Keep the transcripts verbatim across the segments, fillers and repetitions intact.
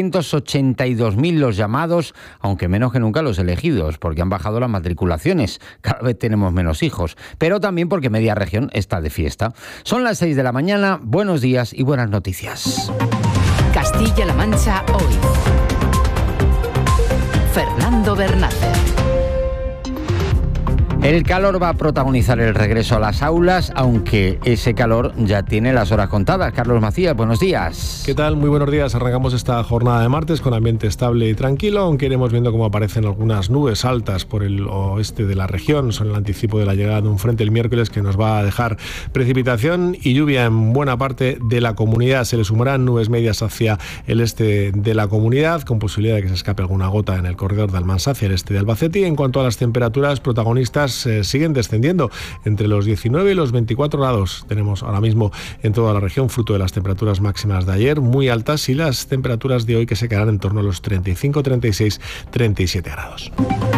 doscientos ochenta y dos mil los llamados, aunque menos que nunca los elegidos, porque han bajado las matriculaciones. Cada vez tenemos menos hijos, pero también porque media región está de fiesta. Son las seis de la mañana, buenos días y buenas noticias. Castilla-La Mancha hoy. Fernando Bernácer. El calor va a protagonizar el regreso a las aulas, aunque ese calor ya tiene las horas contadas. Carlos Macías, buenos días. ¿Qué tal? Muy buenos días. Arrancamos esta jornada de martes con ambiente estable y tranquilo, aunque iremos viendo cómo aparecen algunas nubes altas por el oeste de la región. Son el anticipo de la llegada de un frente el miércoles que nos va a dejar precipitación y lluvia en buena parte de la comunidad. Se le sumarán nubes medias hacia el este de la comunidad, con posibilidad de que se escape alguna gota en el corredor de Almansa hacia el este de Albacete. Y en cuanto a las temperaturas, protagonistas Eh, siguen descendiendo entre los diecinueve y los veinticuatro grados. Tenemos ahora mismo en toda la región, fruto de las temperaturas máximas de ayer, muy altas, y las temperaturas de hoy que se quedarán en torno a los treinta y cinco, treinta y seis, treinta y siete grados.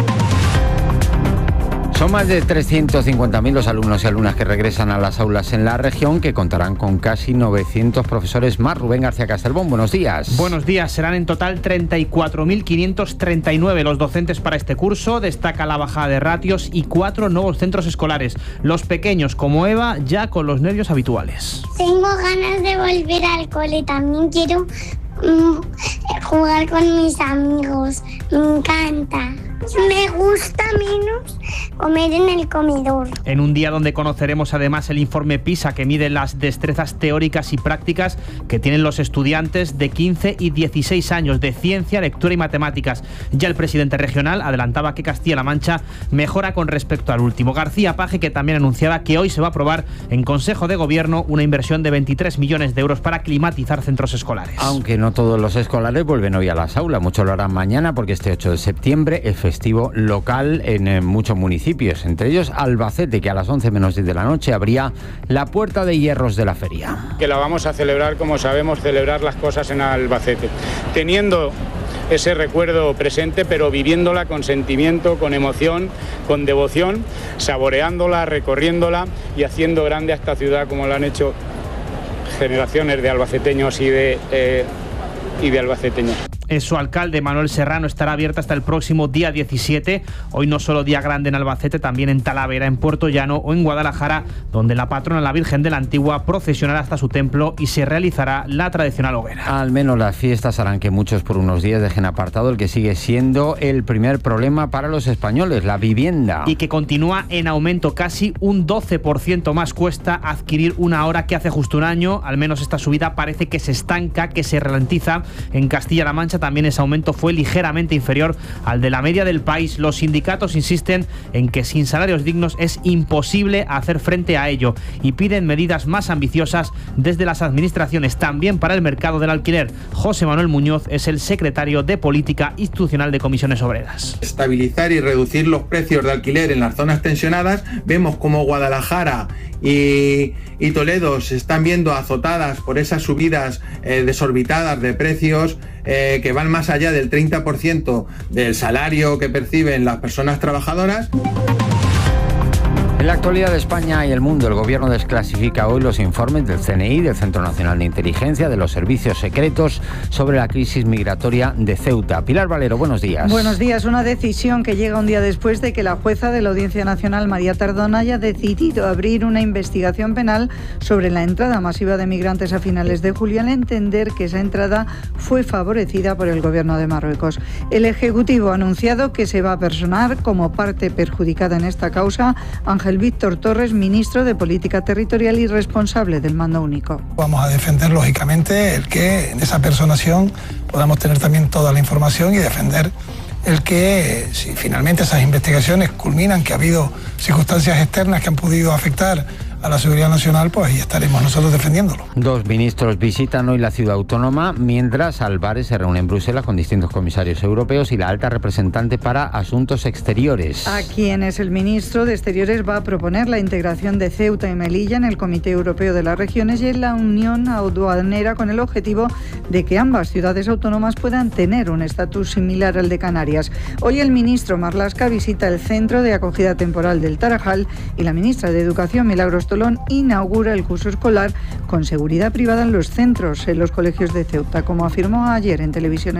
Son más de trescientos cincuenta mil los alumnos y alumnas que regresan a las aulas en la región, que contarán con casi novecientos profesores más. Rubén García Castelbón, buenos días. Buenos días. Serán en total treinta y cuatro mil quinientos treinta y nueve los docentes para este curso. Destaca la bajada de ratios y cuatro nuevos centros escolares. Los pequeños, como Eva, ya con los nervios habituales. Tengo ganas de volver al cole. También quiero mmm, jugar con mis amigos. Me encanta. Me gusta menos comer en el comedor. En un día donde conoceremos además el informe PISA, que mide las destrezas teóricas y prácticas que tienen los estudiantes de quince y dieciséis años de ciencia, lectura y matemáticas. Ya el presidente regional adelantaba que Castilla-La Mancha mejora con respecto al último. García Paje, que también anunciaba que hoy se va a aprobar en Consejo de Gobierno una inversión de veintitrés millones de euros para climatizar centros escolares. Aunque no todos los escolares vuelven hoy a las aulas, muchos lo harán mañana, porque este ocho de septiembre es festivo local en, en muchos municipios, entre ellos Albacete, que a las once menos diez de la noche abría la puerta de hierros de la feria. Que la vamos a celebrar como sabemos celebrar las cosas en Albacete, teniendo ese recuerdo presente, pero viviéndola con sentimiento, con emoción, con devoción, saboreándola, recorriéndola y haciendo grande a esta ciudad como lo han hecho generaciones de albaceteños y de, eh, y de albaceteños. Su alcalde, Manuel Serrano, estará abierta hasta el próximo día diecisiete. Hoy no solo día grande en Albacete, también en Talavera, en Puerto Llano o en Guadalajara, donde la patrona, la Virgen de la Antigua, procesionará hasta su templo y se realizará la tradicional hoguera. Al menos las fiestas harán que muchos por unos días dejen apartado el que sigue siendo el primer problema para los españoles, la vivienda. Y que continúa en aumento, casi un doce por ciento más cuesta adquirir una hora que hace justo un año. Al menos esta subida parece que se estanca, que se ralentiza. En Castilla-La Mancha también ese aumento fue ligeramente inferior al de la media del país. Los sindicatos insisten en que sin salarios dignos es imposible hacer frente a ello y piden medidas más ambiciosas desde las administraciones, también para el mercado del alquiler. José Manuel Muñoz es el secretario de Política Institucional de Comisiones Obreras. Estabilizar y reducir los precios de alquiler en las zonas tensionadas. Vemos como Guadalajara y, y Toledo se están viendo azotadas por esas subidas eh, desorbitadas de precios eh, que van más allá del treinta por ciento del salario que perciben las personas trabajadoras. En la actualidad de España y el mundo, el Gobierno desclasifica hoy los informes del C N I, del Centro Nacional de Inteligencia, de los servicios secretos sobre la crisis migratoria de Ceuta. Pilar Valero, buenos días. Buenos días. Una decisión que llega un día después de que la jueza de la Audiencia Nacional, María Tardón, haya decidido abrir una investigación penal sobre la entrada masiva de migrantes a finales de julio, al entender que esa entrada fue favorecida por el Gobierno de Marruecos. El Ejecutivo ha anunciado que se va a personar como parte perjudicada en esta causa Ángel Víctor Torres, ministro de Política Territorial y responsable del Mando Único. Vamos a defender, lógicamente, el que en esa personación podamos tener también toda la información y defender el que, si finalmente esas investigaciones culminan, que ha habido circunstancias externas que han podido afectar a la seguridad nacional, pues ahí estaremos nosotros defendiéndolo. Dos ministros visitan hoy la ciudad autónoma, mientras Álvarez se reúne en Bruselas con distintos comisarios europeos y la alta representante para Asuntos Exteriores. A quienes el ministro de Exteriores va a proponer la integración de Ceuta y Melilla en el Comité Europeo de las Regiones y en la Unión Aduanera, con el objetivo de que ambas ciudades autónomas puedan tener un estatus similar al de Canarias. Hoy el ministro Marlaska visita el Centro de Acogida Temporal del Tarajal y la ministra de Educación, Milagros Tolón, inaugura el curso escolar con seguridad privada en los centros, en los colegios de Ceuta, como afirmó ayer en televisión.